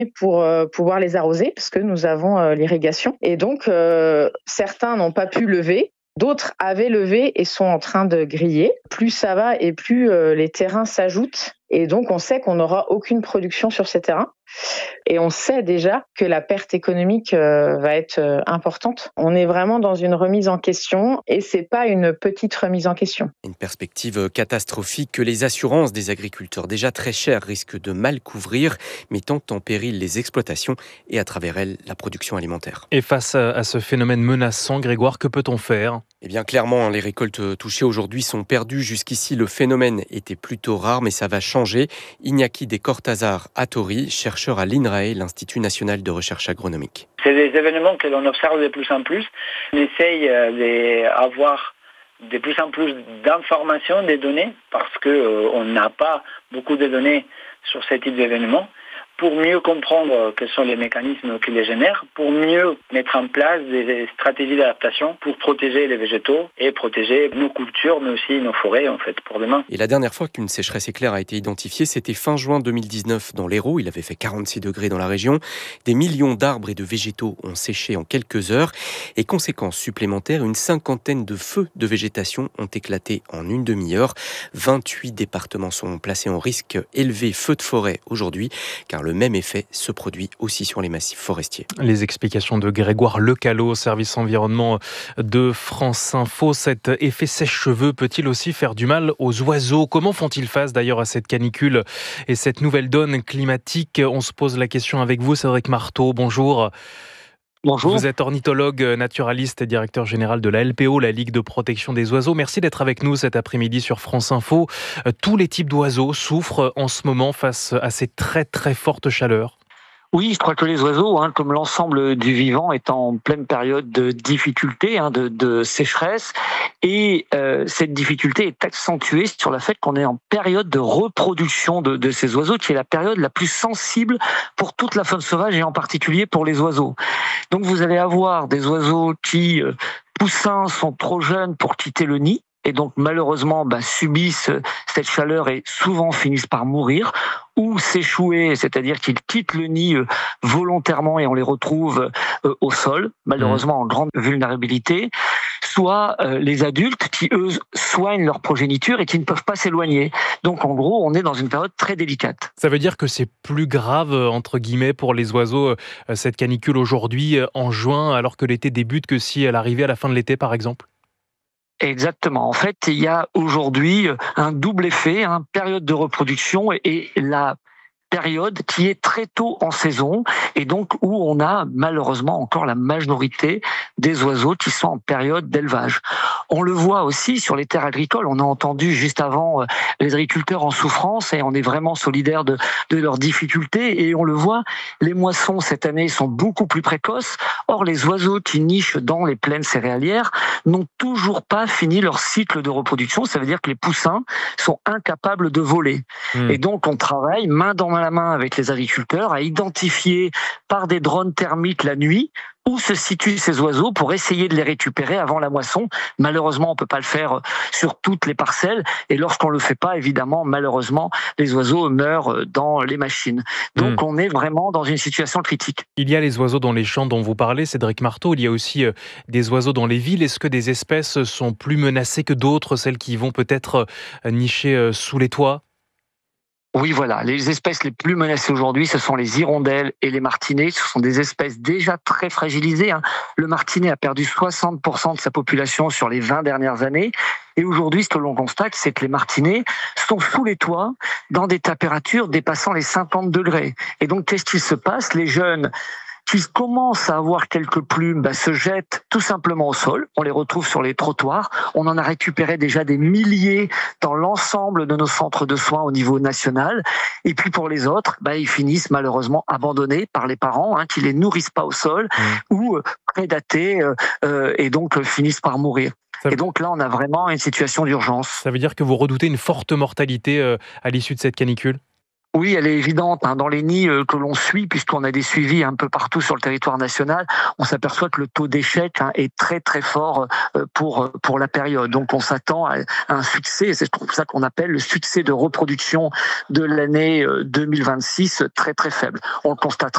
pour pouvoir les arroser parce que nous avons l'irrigation. Et donc, certains n'ont pas pu lever. D'autres avaient levé et sont en train de griller. Plus ça va et plus les terrains s'ajoutent. Et donc, on sait qu'on n'aura aucune production sur ces terrains. Et on sait déjà que la perte économique va être importante. On est vraiment dans une remise en question et c'est pas une petite remise en question. Une perspective catastrophique que les assurances des agriculteurs déjà très chères risquent de mal couvrir, mettant en péril les exploitations et à travers elles la production alimentaire. Et face à ce phénomène menaçant, Grégoire, que peut-on faire ? Eh bien clairement, les récoltes touchées aujourd'hui sont perdues. Jusqu'ici, le phénomène était plutôt rare, mais ça va changer. Iñaki de Cortázar Atori, chercheur à l'INRAE, l'Institut national de recherche agronomique. C'est des événements que l'on observe de plus en plus. On essaye d'avoir de plus en plus d'informations, des données, parce qu'on n'a pas beaucoup de données sur ce type d'événements, pour mieux comprendre quels sont les mécanismes qui les génèrent, pour mieux mettre en place des stratégies d'adaptation pour protéger les végétaux et protéger nos cultures, mais aussi nos forêts, en fait, pour demain. Et la dernière fois qu'une sécheresse éclair a été identifiée, c'était fin juin 2019 dans l'Hérault. Il avait fait 46 degrés dans la région. Des millions d'arbres et de végétaux ont séché en quelques heures. Et conséquence supplémentaire, une cinquantaine de feux de végétation ont éclaté en une demi-heure. 28 départements sont placés en risque élevé feu de forêt aujourd'hui, car le même effet se produit aussi sur les massifs forestiers. Les explications de Grégoire Lecallot, service environnement de France Info. Cet effet sèche-cheveux peut-il aussi faire du mal aux oiseaux ? Comment font-ils face d'ailleurs à cette canicule et cette nouvelle donne climatique ? On se pose la question avec vous, Cédric Marteau. Bonjour. Bonjour. Vous êtes ornithologue, naturaliste et directeur général de la LPO, la Ligue de protection des oiseaux. Merci d'être avec nous cet après-midi sur France Info. Tous les types d'oiseaux souffrent en ce moment face à ces très très fortes chaleurs. Oui, je crois que les oiseaux, comme l'ensemble du vivant, est en pleine période de difficulté, de sécheresse. Et cette difficulté est accentuée sur le fait qu'on est en période de reproduction de ces oiseaux, qui est la période la plus sensible pour toute la faune sauvage et en particulier pour les oiseaux. Donc vous allez avoir des oiseaux qui, poussins, sont trop jeunes pour quitter le nid. Et donc malheureusement subissent cette chaleur et souvent finissent par mourir ou s'échouer, c'est-à-dire qu'ils quittent le nid volontairement et on les retrouve au sol, malheureusement en grande vulnérabilité, soit les adultes qui eux soignent leur progéniture et qui ne peuvent pas s'éloigner. Donc en gros, on est dans une période très délicate. Ça veut dire que c'est plus grave, entre guillemets, pour les oiseaux, cette canicule aujourd'hui en juin, alors que l'été débute, que si elle arrivait à la fin de l'été par exemple ? Exactement. En fait, il y a aujourd'hui un double effet, période de reproduction et la période qui est très tôt en saison et donc où on a malheureusement encore la majorité des oiseaux qui sont en période d'élevage. On le voit aussi sur les terres agricoles. On a entendu juste avant les agriculteurs en souffrance et on est vraiment solidaire de leurs difficultés et on le voit, les moissons cette année sont beaucoup plus précoces. Or, les oiseaux qui nichent dans les plaines céréalières n'ont toujours pas fini leur cycle de reproduction. Ça veut dire que les poussins sont incapables de voler. Et donc, on travaille main dans la main avec les agriculteurs à identifier par des drones thermiques la nuit où se situent ces oiseaux pour essayer de les récupérer avant la moisson. Malheureusement, on peut pas le faire sur toutes les parcelles et lorsqu'on le fait pas, évidemment, malheureusement, les oiseaux meurent dans les machines. Donc, on est vraiment dans une situation critique. Il y a les oiseaux dans les champs dont vous parlez, Cédric Marteau. Il y a aussi des oiseaux dans les villes. Est-ce que des espèces sont plus menacées que d'autres, celles qui vont peut-être nicher sous les toits ? Oui, voilà. Les espèces les plus menacées aujourd'hui, ce sont les hirondelles et les martinets. Ce sont des espèces déjà très fragilisées. Le martinet a perdu 60% de sa population sur les 20 dernières années. Et aujourd'hui, ce que l'on constate, c'est que les martinets sont sous les toits dans des températures dépassant les 50 degrés. Et donc, qu'est-ce qui se passe ? Les jeunes qui commencent à avoir quelques plumes, se jettent tout simplement au sol. On les retrouve sur les trottoirs. On en a récupéré déjà des milliers dans l'ensemble de nos centres de soins au niveau national. Et puis pour les autres, ils finissent malheureusement abandonnés par les parents qui les nourrissent pas au sol ou prédatés et donc finissent par mourir. Et donc là, on a vraiment une situation d'urgence. Ça veut dire que vous redoutez une forte mortalité à l'issue de cette canicule ? Oui, elle est évidente. Dans les nids que l'on suit, puisqu'on a des suivis un peu partout sur le territoire national, on s'aperçoit que le taux d'échec est très très fort pour la période. Donc on s'attend à un succès, et c'est pour ça qu'on appelle le succès de reproduction de l'année 2026 très très faible. On le constatera